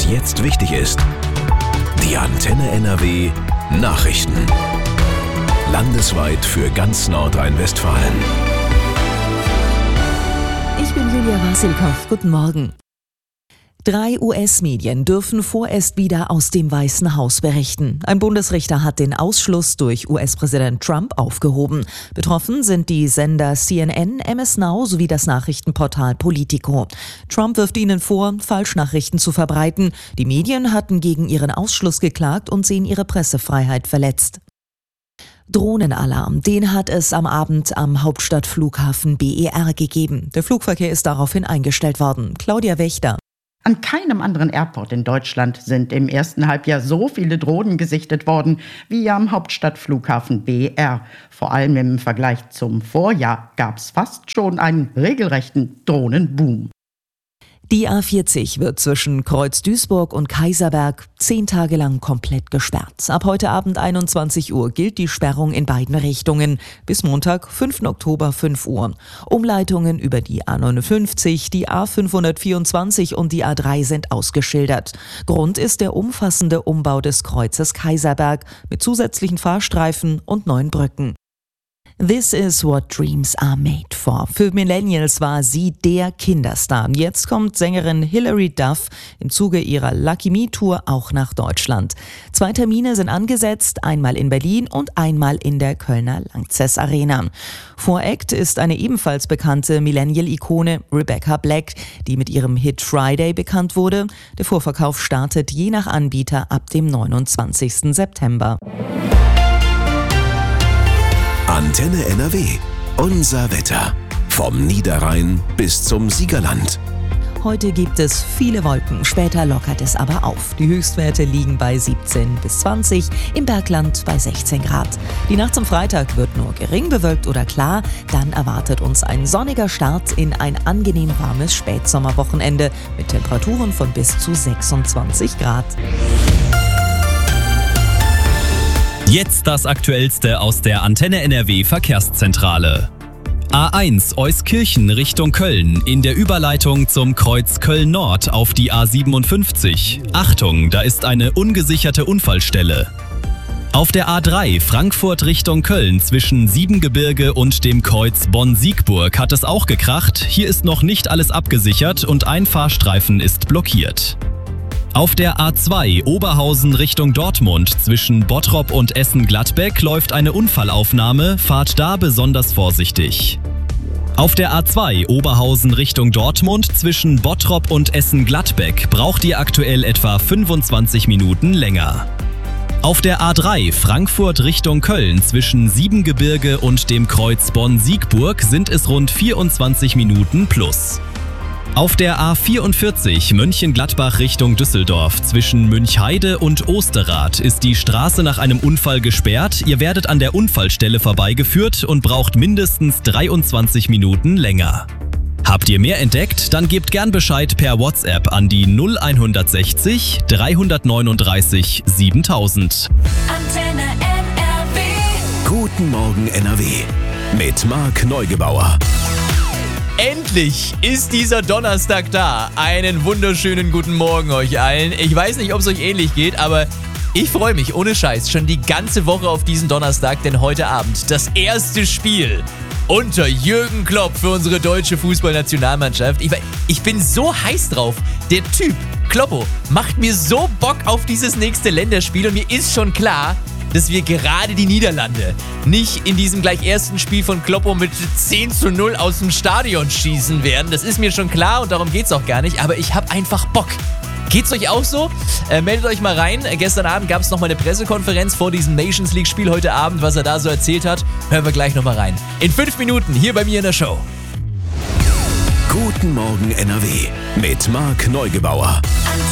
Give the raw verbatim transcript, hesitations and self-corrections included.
jetzt wichtig ist. Die Antenne N R W Nachrichten. Landesweit für ganz Nordrhein-Westfalen. Ich bin Julia Wasilkow. Guten Morgen. Drei U S-Medien dürfen vorerst wieder aus dem Weißen Haus berichten. Ein Bundesrichter hat den Ausschluss durch U S-Präsident Trump aufgehoben. Betroffen sind die Sender C N N, M S Now sowie das Nachrichtenportal Politico. Trump wirft ihnen vor, Falschnachrichten zu verbreiten. Die Medien hatten gegen ihren Ausschluss geklagt und sehen ihre Pressefreiheit verletzt. Drohnenalarm, den hat es am Abend am Hauptstadtflughafen B E R gegeben. Der Flugverkehr ist daraufhin eingestellt worden. Claudia Wächter. An keinem anderen Airport in Deutschland sind im ersten Halbjahr so viele Drohnen gesichtet worden wie am Hauptstadtflughafen B E R. Vor allem im Vergleich zum Vorjahr gab es fast schon einen regelrechten Drohnenboom. Die A vierzig wird zwischen Kreuz-Duisburg und Kaiserberg zehn Tage lang komplett gesperrt. Ab heute Abend einundzwanzig Uhr gilt die Sperrung in beiden Richtungen. Bis Montag, fünften Oktober, fünf Uhr. Umleitungen über die A neunundfünfzig, die A fünfhundertvierundzwanzig und die A drei sind ausgeschildert. Grund ist der umfassende Umbau des Kreuzes Kaiserberg mit zusätzlichen Fahrstreifen und neuen Brücken. This is what dreams are made for. Für Millennials war sie der Kinderstar. Jetzt kommt Sängerin Hilary Duff im Zuge ihrer Lucky Me Tour auch nach Deutschland. Zwei Termine sind angesetzt, einmal in Berlin und einmal in der Kölner Lanxess Arena. Voract ist eine ebenfalls bekannte Millennial-Ikone Rebecca Black, die mit ihrem Hit Friday bekannt wurde. Der Vorverkauf startet je nach Anbieter ab dem neunundzwanzigsten September. Antenne N R W. Unser Wetter. Vom Niederrhein bis zum Siegerland. Heute gibt es viele Wolken, später lockert es aber auf. Die Höchstwerte liegen bei siebzehn bis zwanzig, im Bergland bei sechzehn Grad. Die Nacht zum Freitag wird nur gering bewölkt oder klar. Dann erwartet uns ein sonniger Start in ein angenehm warmes Spätsommerwochenende mit Temperaturen von bis zu sechsundzwanzig Grad. Jetzt das Aktuellste aus der Antenne N R W Verkehrszentrale. A eins Euskirchen Richtung Köln in der Überleitung zum Kreuz Köln-Nord auf die A siebenundfünfzig. Achtung, da ist eine ungesicherte Unfallstelle. Auf der A drei Frankfurt Richtung Köln zwischen Siebengebirge und dem Kreuz Bonn-Siegburg hat es auch gekracht. Hier ist noch nicht alles abgesichert und ein Fahrstreifen ist blockiert. Auf der A zwei Oberhausen Richtung Dortmund zwischen Bottrop und Essen-Gladbeck läuft eine Unfallaufnahme, fahrt da besonders vorsichtig. Auf der A zwei Oberhausen Richtung Dortmund zwischen Bottrop und Essen-Gladbeck braucht ihr aktuell etwa fünfundzwanzig Minuten länger. Auf der A drei Frankfurt Richtung Köln zwischen Siebengebirge und dem Kreuz Bonn-Siegburg sind es rund vierundzwanzig Minuten plus. Auf der A vierundvierzig Mönchengladbach Richtung Düsseldorf zwischen Münchheide und Osterath ist die Straße nach einem Unfall gesperrt. Ihr werdet an der Unfallstelle vorbeigeführt und braucht mindestens dreiundzwanzig Minuten länger. Habt ihr mehr entdeckt? Dann gebt gern Bescheid per WhatsApp an die null hundertsechzig dreihundertneununddreißig siebentausend. Antenne N R W. Guten Morgen N R W. Mit Marc Neugebauer. Endlich ist dieser Donnerstag da. Einen wunderschönen guten Morgen euch allen. Ich weiß nicht, ob es euch ähnlich geht, aber ich freue mich ohne Scheiß schon die ganze Woche auf diesen Donnerstag, denn heute Abend das erste Spiel unter Jürgen Klopp für unsere deutsche Fußballnationalmannschaft. Ich, ich bin so heiß drauf. Der Typ, Kloppo, macht mir so Bock auf dieses nächste Länderspiel und mir ist schon klar, dass wir gerade die Niederlande nicht in diesem gleich ersten Spiel von Kloppo mit zehn zu null aus dem Stadion schießen werden. Das ist mir schon klar und darum geht's auch gar nicht, aber ich habe einfach Bock. Geht's euch auch so? Äh, meldet euch mal rein. Äh, gestern Abend gab es nochmal eine Pressekonferenz vor diesem Nations League Spiel heute Abend, was er da so erzählt hat. Hören wir gleich nochmal rein. In fünf Minuten hier bei mir in der Show. Guten Morgen N R W mit Marc Neugebauer.